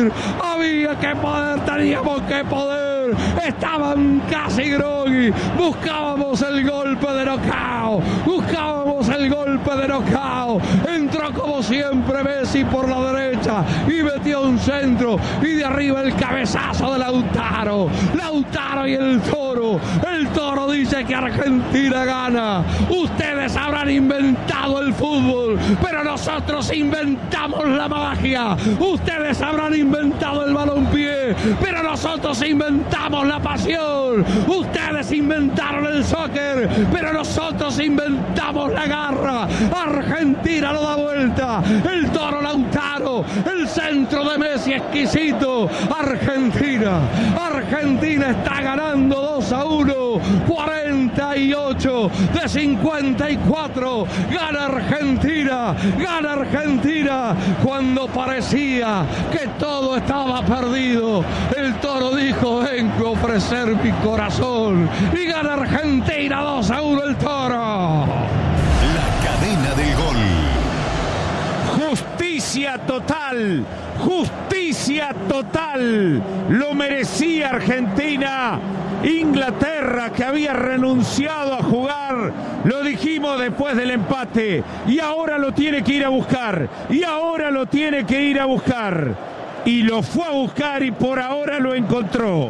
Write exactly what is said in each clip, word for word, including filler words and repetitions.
poder, había que poder, teníamos que poder, estaban casi groggy, buscábamos el golpe de knockout, buscábamos el golpe de knockout, entró como siempre Messi por la derecha y metió un centro y de arriba el cabezazo de Lautaro, Lautaro y el Toro, el Toro dice que Argentina gana, ustedes habrán inventado el fútbol, pero nosotros inventamos la magia, ustedes habrán inventado el balompié, pero nosotros inventamos la pasión, ustedes inventaron el soccer, pero nosotros inventamos la garra, Argentina lo da vuelta, el Toro Lautaro, el centro de Messi exquisito, Argentina, Argentina está ganando dos a uno, cuarenta y ocho de cincuenta y cuatro, gana Argentina, gana Argentina, cuando parecía que todo estaba perdido, el Toro dijo, vengo a ofrecer mi corazón, y gana Argentina dos a uno el Toro. La cadena del gol. Justicia total, justicia total, lo merecía Argentina. Inglaterra, que había renunciado a jugar, lo dijimos después del empate, y ahora lo tiene que ir a buscar, y ahora lo tiene que ir a buscar, y lo fue a buscar y por ahora lo encontró.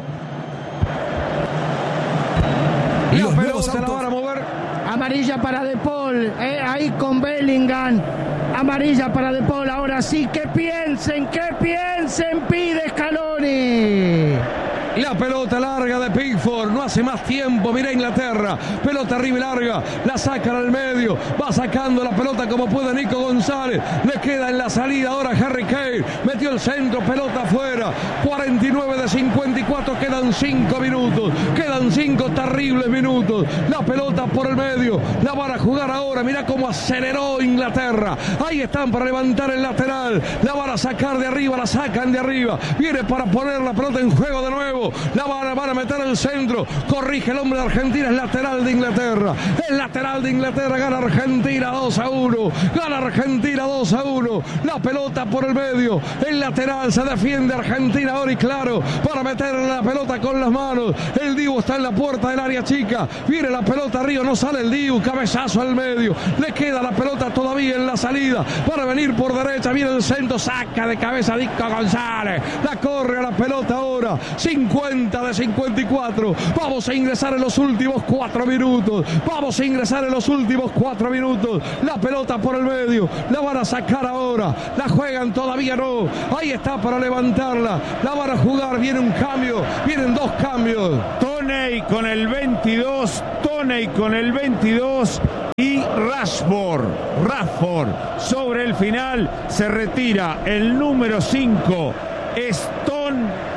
Y los pelota la van a mover. Amarilla para De Paul, eh, ahí con Bellingham. Amarilla para De Paul, ahora sí, que piensen, que piensen, pide Scaloni. La pelota larga de Pickford, no hace más tiempo, mira Inglaterra, pelota arriba y larga, la sacan al medio, va sacando la pelota como puede Nico González, le queda en la salida ahora Harry Kane, metió el centro, pelota afuera, cuarenta y nueve de cincuenta y cuatro, quedan cinco minutos, quedan cinco terribles minutos, la pelota por el medio, la van a jugar ahora, mira cómo aceleró Inglaterra, ahí están para levantar el lateral, la van a sacar de arriba, la sacan de arriba, viene para poner la pelota en juego de nuevo, la van a, van a meter al centro, corrige el hombre de Argentina, es lateral de Inglaterra, es lateral de Inglaterra, gana Argentina dos a uno, gana Argentina dos a uno, la pelota por el medio, el lateral, se defiende Argentina ahora y claro, para meter la pelota con las manos, el Dibu está en la puerta del área chica, viene la pelota arriba, no sale el Dibu, cabezazo al medio, le queda la pelota todavía en la salida, para venir por derecha, viene el centro, saca de cabeza Nico González, la corre a la pelota ahora, cincuenta de cincuenta y cuatro, vamos a ingresar en los últimos cuatro minutos, vamos a ingresar en los últimos cuatro minutos, la pelota por el medio, la van a sacar ahora, la juegan todavía no, ahí está para levantarla, la van a jugar, viene un cambio, vienen dos cambios, Toney con el veintidós, Toney con el veintidós y Rashford, Rashford sobre el final, se retira el número cinco, Stone,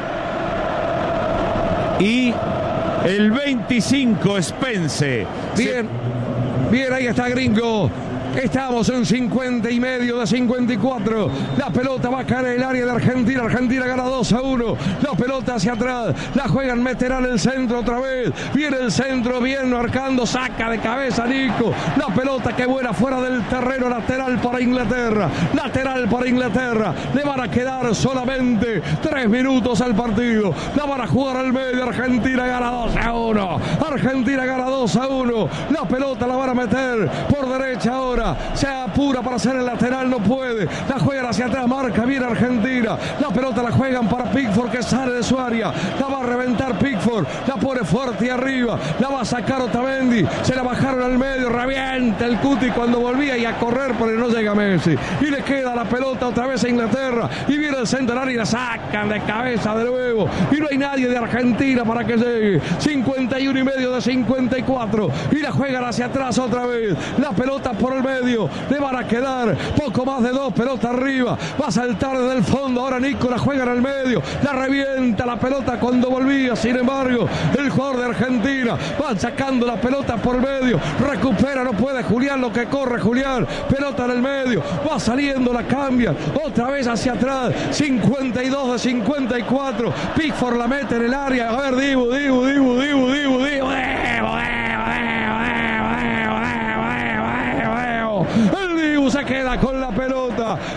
y el veinticinco Spence. Bien, bien, ahí está Gringo. Estamos en cincuenta y medio de cincuenta y cuatro. La pelota va a caer en el área de Argentina. Argentina gana dos a uno. La pelota hacia atrás. La juegan, meterán el centro otra vez. Viene el centro, bien marcando. Saca de cabeza Nico. La pelota que vuela fuera del terreno. Lateral para Inglaterra. Lateral para Inglaterra. Le van a quedar solamente tres minutos al partido. La van a jugar al medio. Argentina gana dos a uno. Argentina gana dos a uno. La pelota la van a meter por derecha ahora. Se apura para hacer el lateral, no puede, la juegan hacia atrás, marca bien Argentina, la pelota la juegan para Pickford que sale de su área, la va a reventar Pickford, la pone fuerte arriba, la va a sacar Otamendi, se la bajaron al medio, revienta el Cuti cuando volvía y a correr porque no llega Messi, y le queda la pelota otra vez a Inglaterra, y viene el centenario y la sacan de cabeza de nuevo, y no hay nadie de Argentina para que llegue, cincuenta y uno y medio de cincuenta y cuatro, y la juegan hacia atrás otra vez, la pelota por el medio, le van a quedar poco más de dos, pelota arriba, va a saltar desde el fondo, ahora Nico la juega en el medio, la revienta la pelota cuando volvía, sin embargo, el jugador de Argentina va sacando la pelota por medio, recupera, no puede Julián, lo que corre Julián, pelota en el medio, va saliendo, la cambia, otra vez hacia atrás, cincuenta y dos de cincuenta y cuatro, Pickford la mete en el área, a ver, Dibu, Dibu, Dibu, Dibu, Dibu, Dibu, el Dibu se queda con la pelota, el Dibu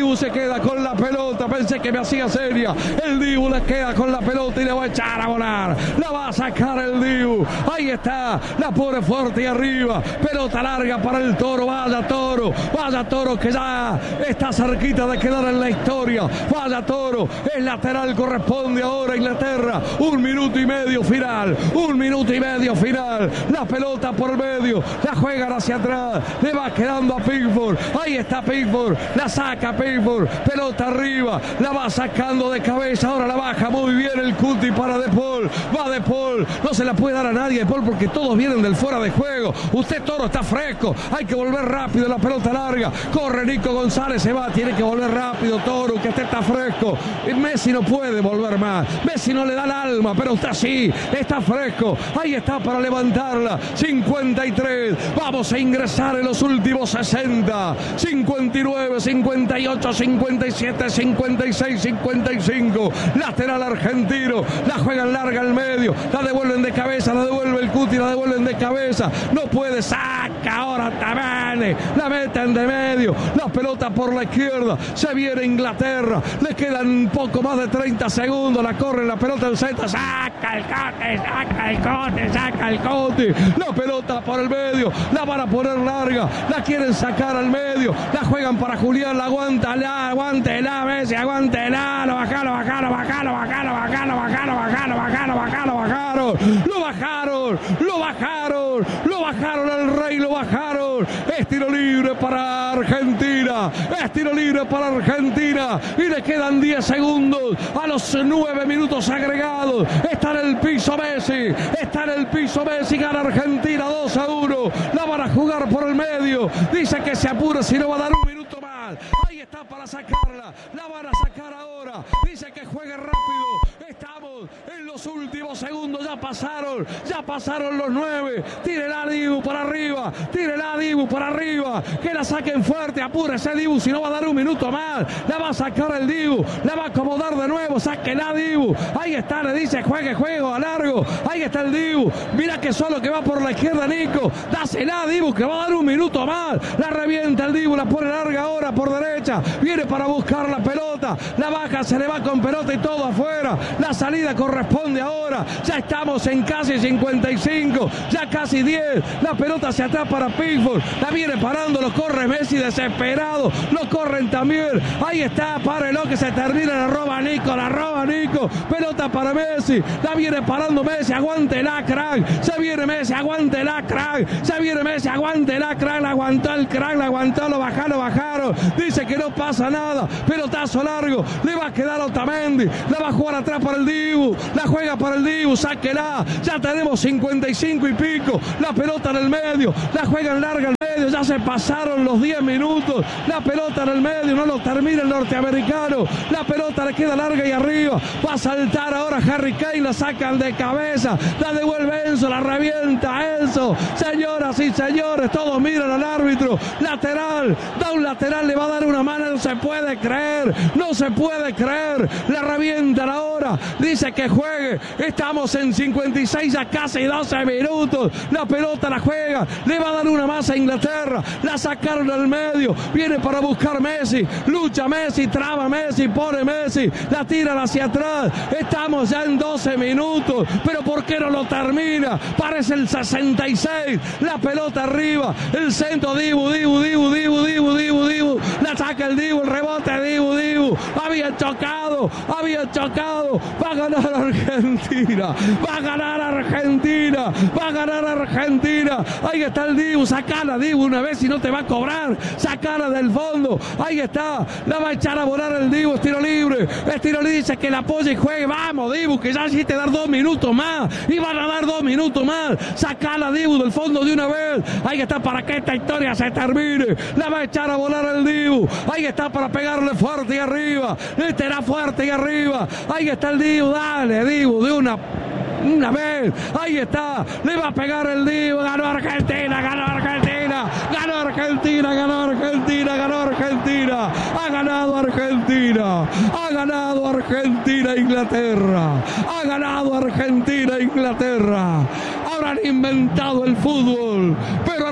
Dibu se queda con la pelota. Pensé que me hacía seria. El Dibu le queda con la pelota y le va a echar a volar. La va a sacar el Dibu. Ahí está. La pone fuerte y arriba. Pelota larga para el Toro. Vaya Toro. Vaya Toro que ya está cerquita de quedar en la historia. Vaya Toro. El lateral corresponde ahora a Inglaterra. Un minuto y medio final. Un minuto y medio final. La pelota por el medio. La juegan hacia atrás. Le va quedando a Pickford. Ahí está Pickford. La saca Pickford. Pelota arriba. La va sacando de cabeza. Ahora la baja muy bien el Cuti para De Paul. Va De Paul. No se la puede dar a nadie De Paul porque todos vienen del fuera de juego. Usted, Toro, está fresco. Hay que volver rápido. La pelota larga. Corre Nico González. Se va. Tiene que volver rápido, Toro, que usted está fresco. Messi no puede volver más. Messi no le da el alma, pero usted sí. Está fresco. Ahí está para levantarla. cincuenta y tres. Vamos a ingresar en los últimos sesenta. cincuenta y nueve, cincuenta y ocho, cincuenta y siete, cincuenta y seis, cincuenta y cinco. Lateral argentino. La juegan larga al medio. La devuelven de cabeza. La devuelve el Cuti. La devuelven de cabeza. No puede. Saca ahora Tavane. La meten de medio. La pelota por la izquierda. Se viene Inglaterra. Le quedan un poco más de treinta segundos. La corre la pelota del centro. Saca el cote. Saca el cote. Saca el cote. La pelota por el medio. La van a poner larga. La quieren sacar al medio. La juegan para Julián. La aguanta. La aguántela. Messi. Aguántela. Lo bajaron. Bajaron. Bajaron. Bajaron. Bajaron. Bajaron. Bajaron. Bajaron. Bajaron. Bajaron. Lo bajaron. Lo bajaron. Lo bajaron al Rey. Lo bajaron. Es tiro libre para Argentina. Es tiro libre para Argentina. Y le quedan diez segundos a los nueve minutos agregados. Está en el piso Messi. Está en el piso Messi. Gana Argentina dos a uno. La van a jugar por el medio. Dice que se apure si no va a dar un minuto más. Ahí está para sacarla. La van a sacar ahora. Dice que juegue rápido. Estamos en los últimos segundos. Ya pasaron. Ya pasaron los nueve. Tírela Dibu para arriba. Tírela Dibu para arriba. Que la saquen fuerte. Apúrese Dibu si no va a dar un minuto más. La va a sacar el Dibu. La va a acomodar de nuevo. Sáquela Dibu. Ahí está. Le dice juegue, juego a largo. Ahí está el Dibu. Mira que solo que va por la izquierda Nico. Dásela Dibu que va a dar un minuto más. La revienta el Dibu. La pone larga ahora por derecha. Viene para buscar la pelota. La baja. Se le va con pelota y todo afuera. La salida corresponde ahora. Ya estamos en casi cincuenta y cinco. Ya casi diez. La pelota hacia atrás para Pickford. La viene parando. Lo corre Messi desesperado. Lo corren también. Ahí está. Párelo que se termina. La roba Nico. La roba Nico. Pelota para Messi. La viene parando Messi. Aguántela, crack. Se viene Messi. Aguántela, crack. Se viene Messi. Aguántela, crack. La aguantó el crack. La aguantó. Lo bajaron, lo bajaron. Dice que no pasa nada. Pelotazo largo. Le va a quedar Otamendi. La va a jugar atrás para el Dibu. La juega para el Dibu. Sáquela. Ya tenemos cincuenta y cinco y pico. La pelota en el medio. La juegan larga al medio. Ya se pasaron los diez minutos. La pelota en el medio. No lo termina el norteamericano. La pelota le queda larga y arriba. Va a saltar ahora Harry Kane. La sacan de cabeza. La devuelve Enzo. La revienta Enzo. Señoras y señores. Todos miran al árbitro. Lateral. Da un lateral. Le va a dar una mano. No se puede creer. No se puede creer. La revientan ahora. Dice que juegue. Estamos en cincuenta y seis a casi doce minutos. La pelota la juega. Le va a dar una más a Inglaterra. La sacaron al medio. Viene para buscar Messi. Lucha Messi. Traba Messi. Pone Messi. La tiran hacia atrás. Estamos ya en doce minutos. Pero ¿por qué no lo termina? Parece el sesenta y seis. La pelota arriba. El centro. Dibu, Dibu, Dibu, Dibu, Dibu, Dibu, Dibu. La saca el Dibu. El rebote. Dibu, Dibu. Había chocado. Había chocado. Va a ganar Argentina. Va a ganar Argentina. Va a ganar Argentina. Ahí está el Dibu. Sacala Dibu una vez y no te va a cobrar. Sacala del fondo. Ahí está. La va a echar a volar el Dibu. Es tiro libre. Es tiro libre. Dice que la apoye y juegue. Vamos Dibu, que ya hiciste dar dos minutos más. Y van a dar dos minutos más. Sacala Dibu del fondo de una vez. Ahí está para que esta historia se termine. La va a echar a volar el Dibu. Ahí está para pegarle fuerte y arriba. Este era fuerte y arriba. Ahí está el Dibu. Dale Dibu de una una vez. Ahí está. Le va a pegar el Dibu. Ganó Argentina. Ganó Argentina. Ganó Argentina. Ganó Argentina. Ganó Argentina. Ha ganado Argentina. Ha ganado Argentina Inglaterra. Ha ganado Argentina Inglaterra. Habrán inventado el fútbol, pero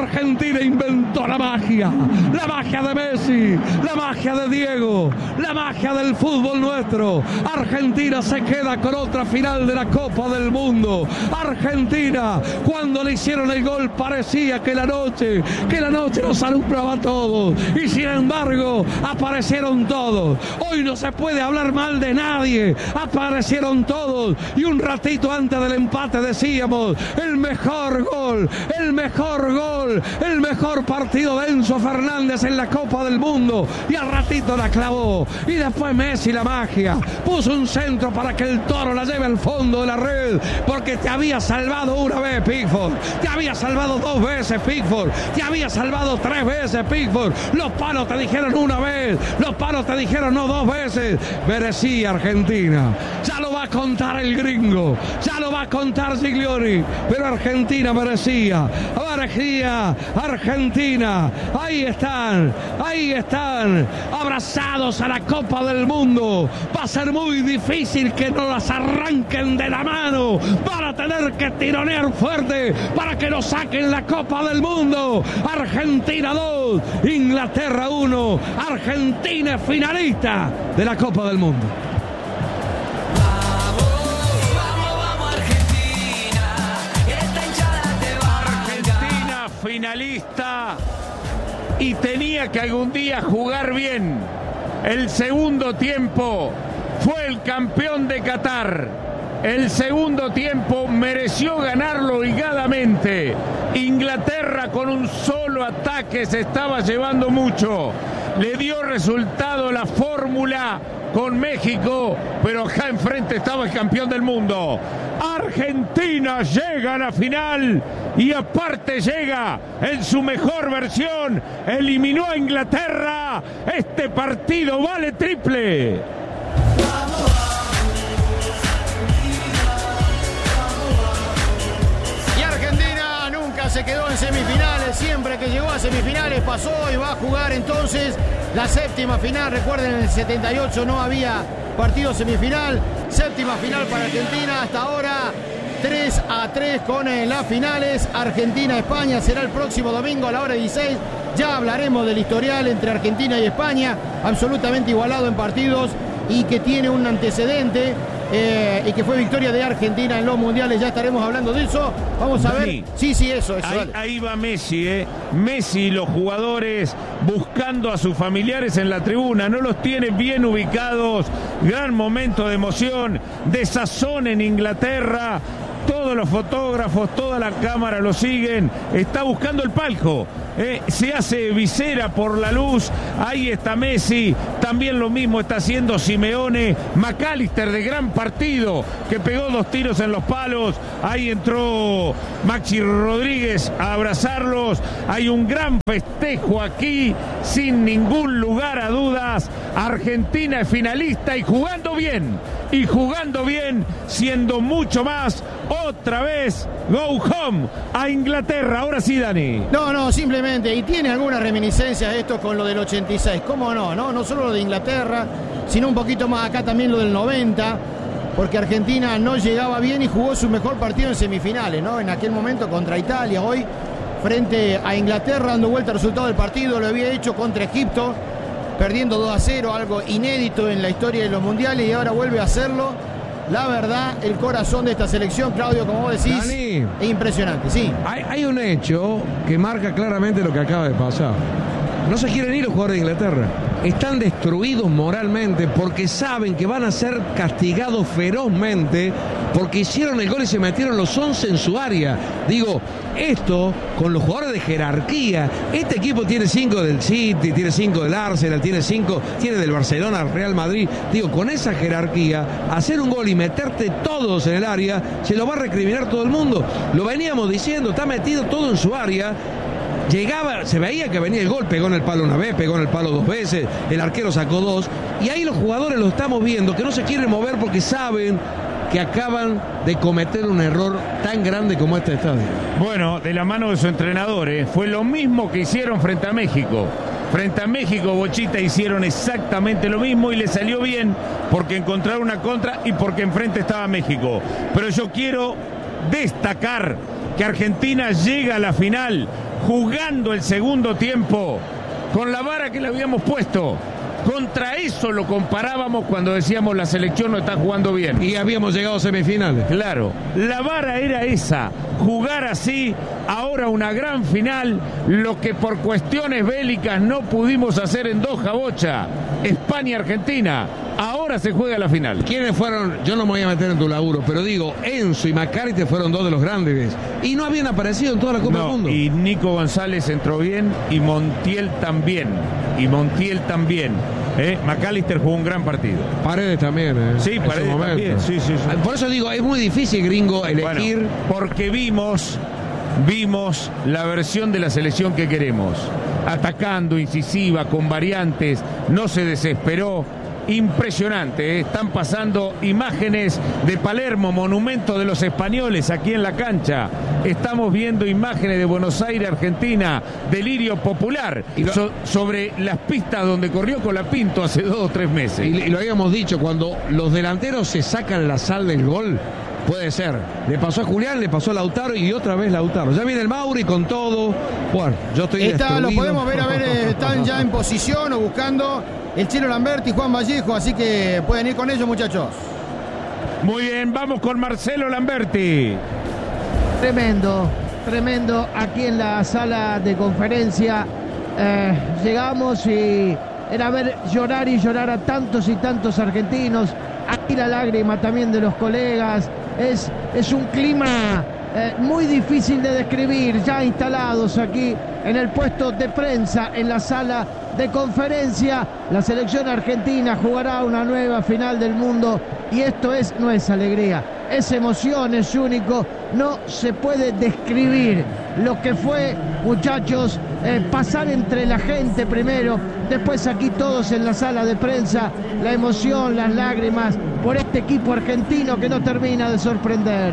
Argentina inventó la magia, la magia de Messi, la magia de Diego, la magia del fútbol nuestro. Argentina se queda con otra final de la Copa del Mundo. Argentina, cuando le hicieron el gol parecía que la noche, que la noche nos alumbraba a todos, y sin embargo aparecieron todos. Hoy no se puede hablar mal de nadie, aparecieron todos, y un ratito antes del empate decíamos, el mejor gol, el mejor gol, el mejor partido de Enzo Fernández en la Copa del Mundo, y al ratito la clavó. Y después Messi, la magia, puso un centro para que el Toro la lleve al fondo de la red, porque te había salvado una vez, Pickford, te había salvado dos veces, Pickford, te había salvado tres veces, Pickford. Los palos te dijeron una vez, los palos te dijeron no dos veces. Merecía Argentina, ya lo va a contar el gringo, ya lo va a contar Giglioni, pero Argentina merecía, merecía Argentina. Ahí están, ahí están, abrazados a la Copa del Mundo. Va a ser muy difícil que no las arranquen de la mano, van a tener que tironear fuerte para que nos saquen la Copa del Mundo. Argentina dos, Inglaterra uno, Argentina es finalista de la Copa del Mundo. Finalista, y tenía que algún día jugar bien. El segundo tiempo fue el campeón de Qatar. El segundo tiempo mereció ganarlo holgadamente. Inglaterra con un solo ataque se estaba llevando mucho. Le dio resultado la fórmula con México, pero acá enfrente estaba el campeón del mundo. Argentina llega a la final y aparte llega en su mejor versión. Eliminó a Inglaterra. Este partido vale triple. Y Argentina nunca se quedó en semifinales. Siempre que llegó a semifinales pasó y va a jugar entonces la séptima final. Recuerden, en el setenta y ocho no había partido semifinal. Séptima final para Argentina. Hasta ahora tres a tres con eh, las finales. Argentina-España será el próximo domingo a la hora dieciséis. Ya hablaremos del historial entre Argentina y España. Absolutamente igualado en partidos y que tiene un antecedente. Eh, y que fue victoria de Argentina en los mundiales. Ya estaremos hablando de eso. Vamos a ver. Sí, sí, eso, eso. Ahí, ahí va Messi, ¿eh? Messi y los jugadores buscando a sus familiares en la tribuna. No los tiene bien ubicados. Gran momento de emoción, de sazón en Inglaterra. Todos los fotógrafos, toda la cámara lo siguen. Está buscando el palco. Eh, se hace visera por la luz. Ahí está Messi. También lo mismo está haciendo Simeone. McAllister, de gran partido, que pegó dos tiros en los palos. Ahí entró Maxi Rodríguez a abrazarlos. Hay un gran festejo aquí, sin ningún lugar a dudas. Argentina es finalista y jugando bien. Y jugando bien, siendo mucho más. Otra vez, go home a Inglaterra. Ahora sí, Dani. No, no, simplemente, y tiene algunas reminiscencias esto con lo del ochenta y seis. ¿Cómo no? No, no solo lo de Inglaterra, sino un poquito más acá también lo del noventa, porque Argentina no llegaba bien y jugó su mejor partido en semifinales, ¿no? En aquel momento contra Italia, hoy frente a Inglaterra, dando vuelta al resultado del partido. Lo había hecho contra Egipto, perdiendo dos a cero, algo inédito en la historia de los mundiales, y ahora vuelve a hacerlo. La verdad, el corazón de esta selección, Claudio, como vos decís, Dani, es impresionante, sí. Hay, hay un hecho que marca claramente lo que acaba de pasar. No se quieren ir los jugadores de Inglaterra. Están destruidos moralmente porque saben que van a ser castigados ferozmente porque hicieron el gol y se metieron los once en su área. Digo, esto con los jugadores de jerarquía. Este equipo tiene cinco del City, tiene cinco del Arsenal, tiene cinco, tiene del Barcelona, Real Madrid. Digo, con esa jerarquía, hacer un gol y meterte todos en el área, se lo va a recriminar todo el mundo. Lo veníamos diciendo, está metido todo en su área. Llegaba, se veía que venía el gol, pegó en el palo una vez, pegó en el palo dos veces, el arquero sacó dos, y ahí los jugadores lo estamos viendo, que no se quieren mover porque saben que acaban de cometer un error tan grande como este estadio. Bueno, de la mano de su entrenador, ¿eh? Fue lo mismo que hicieron frente a México. Frente a México, Bochita, hicieron exactamente lo mismo y le salió bien porque encontraron una contra y porque enfrente estaba México. Pero yo quiero destacar que Argentina llega a la final jugando el segundo tiempo con la vara que le habíamos puesto. Contra eso lo comparábamos cuando decíamos la selección no está jugando bien. Y habíamos llegado a semifinales. Claro, la vara era esa, jugar así, ahora una gran final, lo que por cuestiones bélicas no pudimos hacer en Doha, Bocha, España-Argentina, ahora se juega la final. ¿Quiénes fueron? Yo no me voy a meter en tu laburo, pero digo, Enzo y Macarte fueron dos de los grandes y no habían aparecido en toda la Copa no, del Mundo. Y Nico González entró bien y Montiel también, y Montiel también. Eh, McAllister jugó un gran partido. Paredes también, eh, Sí, Paredes también. Sí, sí, sí. Por eso digo, es muy difícil, gringo, elegir. Bueno, porque vimos, vimos la versión de la selección que queremos. Atacando, incisiva, con variantes, no se desesperó. Impresionante, ¿eh? Están pasando imágenes de Palermo, monumento de los españoles aquí en la cancha. Estamos viendo imágenes de Buenos Aires, Argentina, delirio popular, y lo... so, sobre las pistas donde corrió Colapinto hace dos o tres meses. Y, y lo habíamos dicho, cuando los delanteros se sacan la sal del gol, puede ser. Le pasó a Julián, le pasó a Lautaro y otra vez Lautaro. Ya viene el Mauri con todo. Bueno, yo estoy Está, destruido. Lo podemos ver, a ver, están ya en posición o buscando el Chino Lamberti y Juan Vallejo, así que pueden ir con ellos, muchachos. Muy bien, vamos con Marcelo Lamberti. Tremendo, tremendo aquí en la sala de conferencia. Eh, llegamos y era ver llorar y llorar a tantos y tantos argentinos. Aquí la lágrima también de los colegas. Es, es un clima eh, muy difícil de describir, ya instalados aquí en el puesto de prensa en la sala de conferencia. La selección argentina jugará una nueva final del mundo y esto es, no es alegría, es emoción, es único, no se puede describir lo que fue, muchachos, eh, pasar entre la gente primero, después aquí todos en la sala de prensa, la emoción, las lágrimas por este equipo argentino que no termina de sorprender.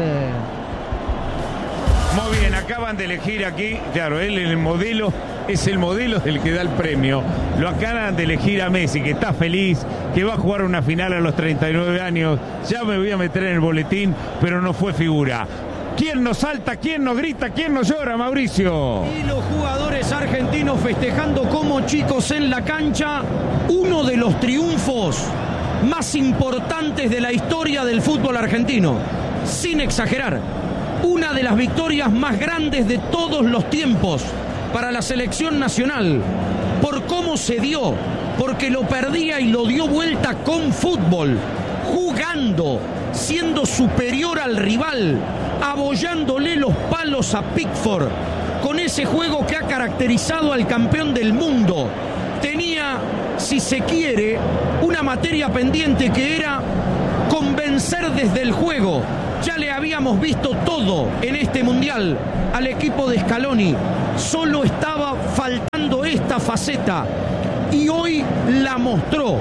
Muy bien, acaban de elegir aquí, claro, él el modelo, es el modelo del que da el premio. Lo acaban de elegir a Messi, que está feliz, que va a jugar una final a los treinta y nueve años. Ya me voy a meter en el boletín, pero no fue figura. ¿Quién nos salta? ¿Quién nos grita? ¿Quién nos llora, Mauricio? Y los jugadores argentinos festejando como chicos en la cancha. Uno de los triunfos más importantes de la historia del fútbol argentino. Sin exagerar. Una de las victorias más grandes de todos los tiempos para la selección nacional. Por cómo se dio. Porque lo perdía y lo dio vuelta con fútbol. Jugando. Siendo superior al rival. Abollándole los palos a Pickford. Con ese juego que ha caracterizado al campeón del mundo. Tenía, si se quiere, una materia pendiente que era convencer desde el juego. Ya le habíamos visto todo en este mundial al equipo de Scaloni. Solo estaba faltando esta faceta y hoy la mostró.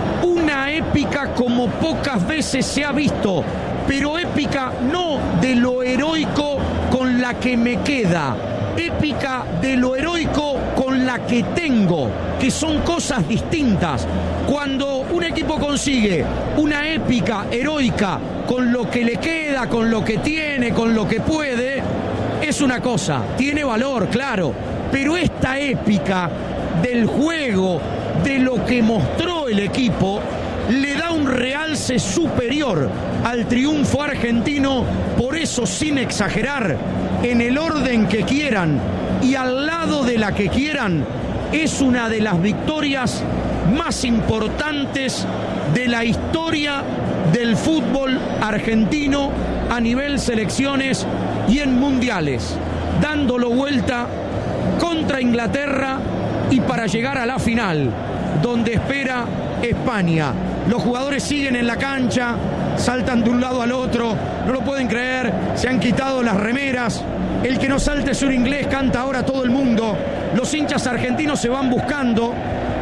Una épica como pocas veces se ha visto, pero épica no de lo heroico con la que me queda, épica de lo heroico con la que tengo, que son cosas distintas. Cuando un equipo consigue una épica heroica con lo que le queda, con lo que tiene, con lo que puede, es una cosa, tiene valor, claro, pero esta épica del juego, de lo que mostró el equipo, le da un realce superior al triunfo argentino. Por eso, sin exagerar, en el orden que quieran y al lado de la que quieran, es una de las victorias más importantes de la historia del fútbol argentino a nivel selecciones y en mundiales, dándolo vuelta contra Inglaterra y para llegar a la final, donde espera España. Los jugadores siguen en la cancha, saltan de un lado al otro, no lo pueden creer, se han quitado las remeras. El que no salte es un inglés, canta ahora todo el mundo. Los hinchas argentinos se van buscando,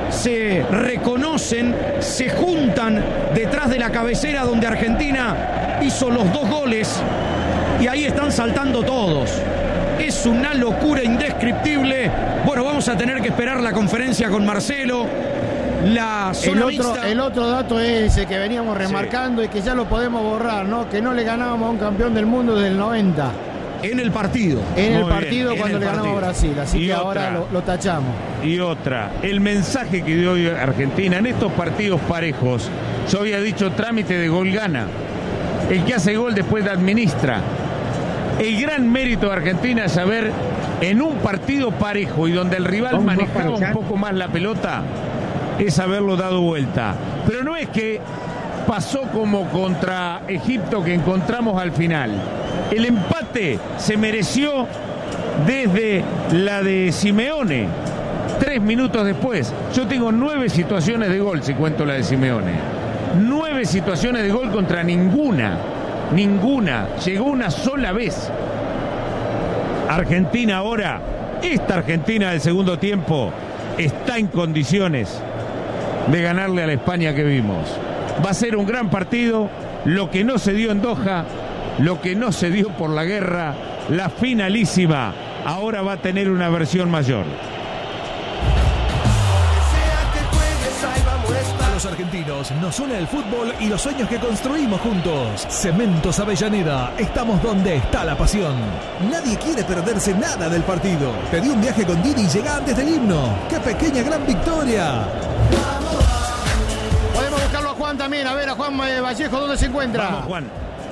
se reconocen, se juntan detrás de la cabecera donde Argentina hizo los dos goles y ahí están saltando todos. Es una locura indescriptible. Bueno, vamos a tener que esperar la conferencia con Marcelo. La zona el, otro, mixta. el otro dato es ese que veníamos remarcando, sí, y que ya lo podemos borrar, ¿no? Que no le ganábamos a un campeón del mundo desde el noventa. en el partido. En el Muy partido bien, cuando en le el ganamos a partido. Brasil. Así Y que otra. ahora lo, lo tachamos. Y otra, el mensaje que dio hoy Argentina en estos partidos parejos, yo había dicho trámite de gol gana. El que hace gol después administra. El gran mérito de Argentina es saber, en un partido parejo y donde el rival manejaba un poco más la pelota, es haberlo dado vuelta. Pero no es que pasó como contra Egipto que encontramos al final. El empate se mereció desde la de Simeone, tres minutos después. Yo tengo nueve situaciones de gol, si cuento la de Simeone. Nueve situaciones de gol contra ninguna. Ninguna. Llegó una sola vez. Argentina ahora, esta Argentina del segundo tiempo, está en condiciones de ganarle a la España que vimos. Va a ser un gran partido. Lo que no se dio en Doha, lo que no se dio por la guerra, la finalísima, ahora va a tener una versión mayor. A los argentinos nos une el fútbol y los sueños que construimos juntos. Cementos Avellaneda, estamos donde está la pasión. Nadie quiere perderse nada del partido. Pedí un viaje con Didi y llega antes del himno. ¡Qué pequeña gran victoria! Podemos buscarlo a Juan también. A ver, a Juan Vallejo, ¿dónde se encuentra? Vamos, Juan.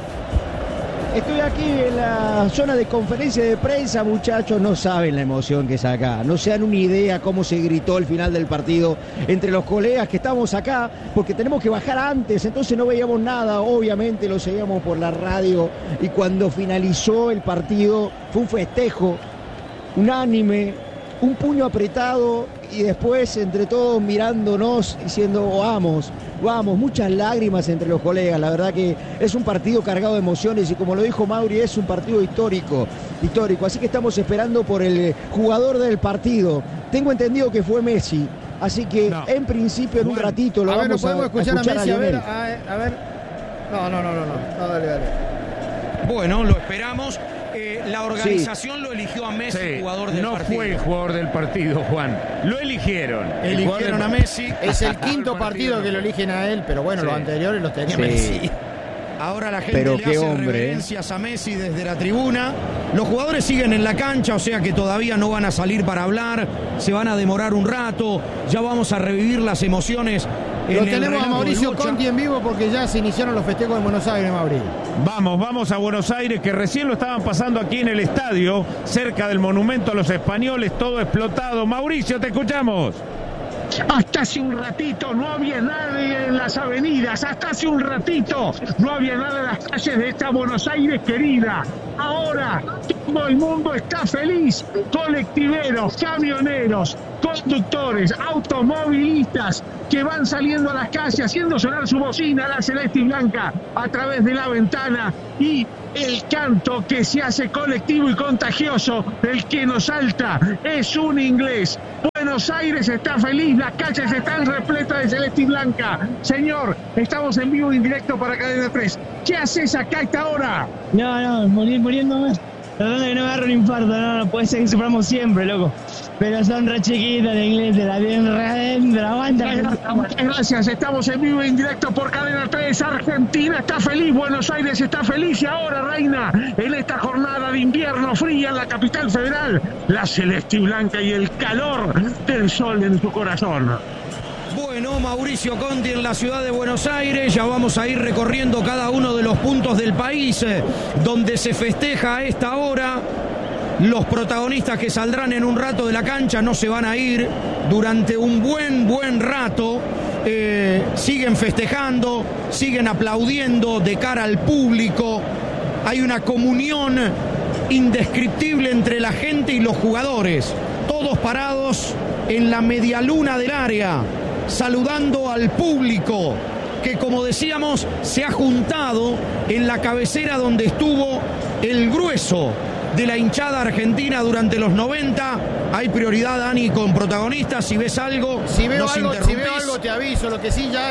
Estoy aquí en la zona de conferencia de prensa, muchachos, no saben la emoción que es acá, no se dan una idea cómo se gritó el final del partido entre los colegas que estamos acá, porque tenemos que bajar antes, entonces no veíamos nada, obviamente lo seguíamos por la radio, y cuando finalizó el partido fue un festejo unánime, un puño apretado, y después entre todos mirándonos, diciendo vamos, vamos, muchas lágrimas entre los colegas. La verdad que es un partido cargado de emociones y como lo dijo Mauri, es un partido histórico, histórico. Así que estamos esperando por el jugador del partido. Tengo entendido que fue Messi, así que no. en principio en un ratito lo a vamos ver, ¿no podemos a, escuchar a, escuchar a Messi, a, Lionel. a ver, a ver. No, no, no, no, no, no dale, dale. Bueno, lo esperamos. Eh, la organización sí. lo eligió a Messi, sí, jugador del no partido. No fue el jugador del partido, Juan. Lo eligieron. Eligieron a Messi. Es el quinto partido que lo eligen a él, pero bueno, sí. los anteriores los tenía sí. Messi. Ahora la gente pero le qué hace hombre, reverencias a Messi desde la tribuna. Los jugadores siguen en la cancha, o sea que todavía no van a salir para hablar. Se van a demorar un rato. Ya vamos a revivir las emociones. Lo tenemos a Mauricio Conti en vivo porque ya se iniciaron los festejos en Buenos Aires, Mauricio. Vamos, vamos a Buenos Aires, que recién lo estaban pasando aquí en el estadio, cerca del Monumento a los Españoles, todo explotado. Mauricio, te escuchamos. Hasta hace un ratito no había nadie en las avenidas, hasta hace un ratito no había nada en las calles de esta Buenos Aires querida. Ahora todo el mundo está feliz, colectiveros, camioneros, conductores, automovilistas que van saliendo a las calles haciendo sonar su bocina, la celeste y blanca, a través de la ventana, y el canto que se hace colectivo y contagioso, el que nos salta, es un inglés. Buenos Aires está feliz, las calles están repletas de celeste y blanca. Señor, estamos en vivo y en directo para Cadena tres. ¿Qué haces acá a esta hora? No, no, morir, muriéndome. Tratando de que no me agarre un infarto, no, no puede ser que suframos siempre, loco. Pero son re chiquitos de inglés, de la bien re adentro, aguanta. Muchas gracias, estamos en vivo y en directo por Cadena tres. Argentina está feliz, Buenos Aires está feliz y ahora reina en esta jornada de invierno fría en la capital federal, la celeste y blanca y el calor del sol en su corazón. Bueno, Mauricio Conti en la ciudad de Buenos Aires, ya vamos a ir recorriendo cada uno de los puntos del país eh, donde se festeja a esta hora. Los protagonistas que saldrán en un rato de la cancha no se van a ir durante un buen, buen rato. Eh, siguen festejando, siguen aplaudiendo de cara al público. Hay una comunión indescriptible entre la gente y los jugadores. Todos parados en la medialuna del área, saludando al público que, como decíamos, se ha juntado en la cabecera donde estuvo el grueso de la hinchada argentina durante los noventa. Hay prioridad, Dani, con protagonistas. Si ves algo, si veo nos algo, interrumpís. si veo algo te aviso. Lo que sí ya